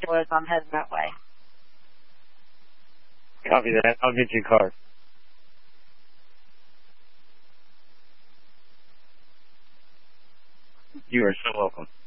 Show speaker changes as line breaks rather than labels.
stores. I'm heading that way.
Copy that. I'll get you a card. You are so welcome.